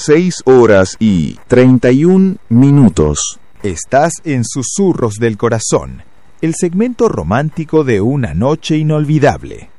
6:31. Estás en Susurros del Corazón, el segmento romántico de una noche inolvidable.